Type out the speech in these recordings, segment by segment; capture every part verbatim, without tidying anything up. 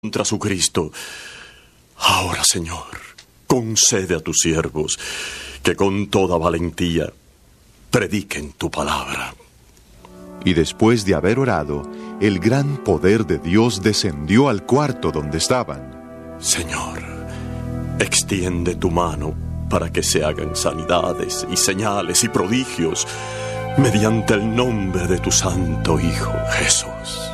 contra su Cristo. Ahora, Señor, concede a tus siervos que con toda valentía prediquen tu palabra. Y después de haber orado, el gran poder de Dios descendió al cuarto donde estaban. Señor, extiende tu mano para que se hagan sanidades y señales y prodigios mediante el nombre de tu Santo Hijo, Jesús.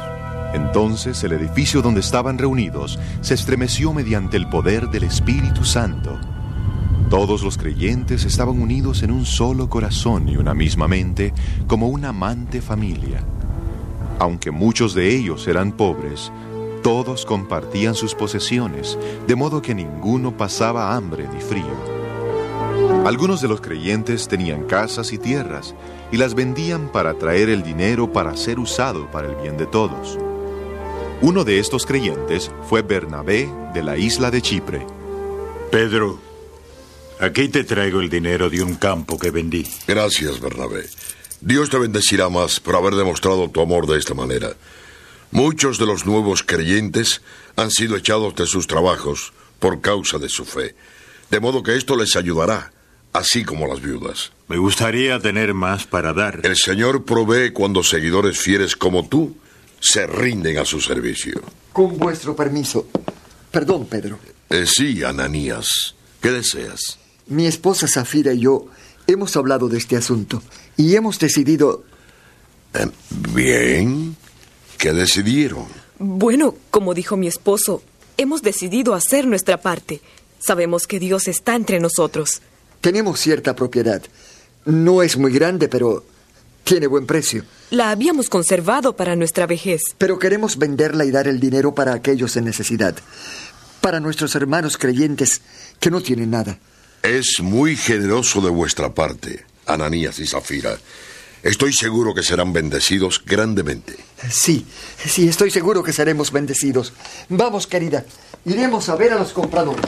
Entonces el edificio donde estaban reunidos se estremeció mediante el poder del Espíritu Santo. Todos los creyentes estaban unidos en un solo corazón y una misma mente, como una amante familia. Aunque muchos de ellos eran pobres, todos compartían sus posesiones, de modo que ninguno pasaba hambre ni frío. Algunos de los creyentes tenían casas y tierras, y las vendían para traer el dinero para ser usado para el bien de todos. Uno de estos creyentes fue Bernabé, de la isla de Chipre. Pedro, aquí te traigo el dinero de un campo que vendí. Gracias, Bernabé. Dios te bendecirá más por haber demostrado tu amor de esta manera. Muchos de los nuevos creyentes han sido echados de sus trabajos por causa de su fe, de modo que esto les ayudará, así como las viudas. Me gustaría tener más para dar. El Señor provee cuando seguidores fieles como tú se rinden a su servicio. Con vuestro permiso. Perdón, Pedro. Eh, sí, Ananías. ¿Qué deseas? Mi esposa Zafira y yo hemos hablado de este asunto y hemos decidido... Eh, bien. ¿Qué decidieron? Bueno, como dijo mi esposo, hemos decidido hacer nuestra parte. Sabemos que Dios está entre nosotros. Tenemos cierta propiedad. No es muy grande, pero tiene buen precio. La habíamos conservado para nuestra vejez. Pero queremos venderla y dar el dinero para aquellos en necesidad. Para nuestros hermanos creyentes que no tienen nada. Es muy generoso de vuestra parte, Ananías y Zafira. Estoy seguro que serán bendecidos grandemente. Sí, sí, estoy seguro que seremos bendecidos. Vamos, querida, iremos a ver a los compradores.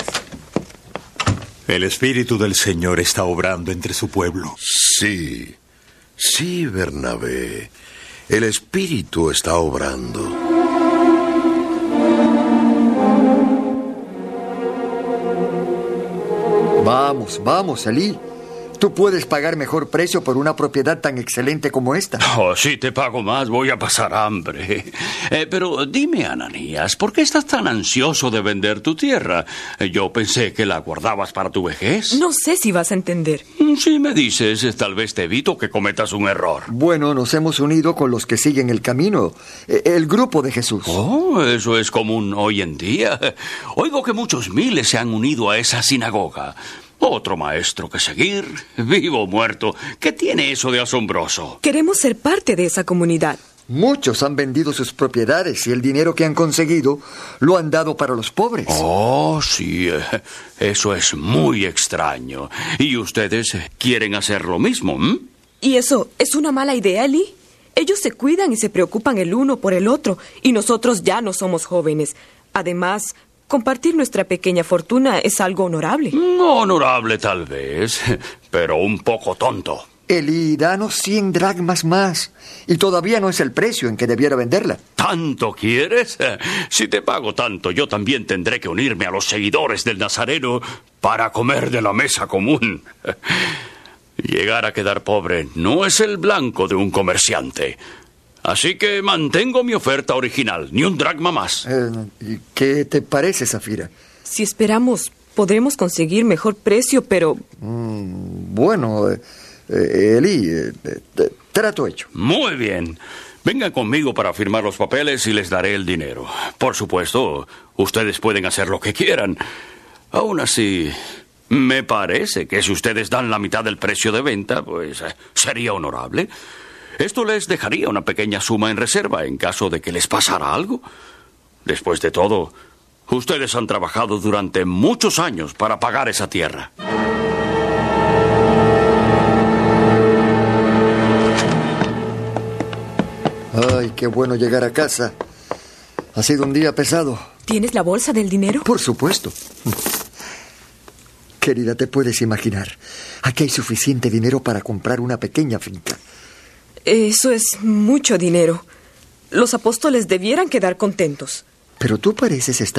El Espíritu del Señor está obrando entre su pueblo. Sí, sí, Bernabé. El Espíritu está obrando. Vamos, vamos, Elí. Tú puedes pagar mejor precio por una propiedad tan excelente como esta. Oh, si te pago más, voy a pasar hambre. Eh, pero dime, Ananías, ¿por qué estás tan ansioso de vender tu tierra? Yo pensé que la guardabas para tu vejez. No sé si vas a entender. Si me dices, tal vez te evito que cometas un error. Bueno, nos hemos unido con los que siguen el camino, el grupo de Jesús. Oh, eso es común hoy en día. Oigo que muchos miles se han unido a esa sinagoga. Otro maestro que seguir, vivo o muerto. ¿Qué tiene eso de asombroso? Queremos ser parte de esa comunidad. Muchos han vendido sus propiedades y el dinero que han conseguido lo han dado para los pobres. Oh, sí, eso es muy extraño. ¿Y ustedes quieren hacer lo mismo? ¿Mm? ¿Y eso es una mala idea, Eli? Ellos se cuidan y se preocupan el uno por el otro, y nosotros ya no somos jóvenes. Además, compartir nuestra pequeña fortuna es algo honorable. No honorable tal vez, pero un poco tonto. Eli, danos cien dracmas más. Y todavía no es el precio en que debiera venderla. ¿Tanto quieres? Si te pago tanto, yo también tendré que unirme a los seguidores del Nazareno para comer de la mesa común. Llegar a quedar pobre no es el blanco de un comerciante. Así que mantengo mi oferta original, ni un dracma más. Eh, ¿Qué te parece, Zafira? Si esperamos, podremos conseguir mejor precio, pero... Mm, bueno, eh, eh, Eli, eh, eh, trato hecho. Muy bien. Vengan conmigo para firmar los papeles y les daré el dinero. Por supuesto, ustedes pueden hacer lo que quieran. Aún así, me parece que si ustedes dan la mitad del precio de venta, pues eh, sería honorable. Esto les dejaría una pequeña suma en reserva en caso de que les pasara algo. Después de todo, ustedes han trabajado durante muchos años para pagar esa tierra. Ay, qué bueno llegar a casa. Ha sido un día pesado. ¿Tienes la bolsa del dinero? Por supuesto. Querida, te puedes imaginar. Aquí hay suficiente dinero para comprar una pequeña finca. Eso es mucho dinero. Los apóstoles debieran quedar contentos. Pero tú pareces estar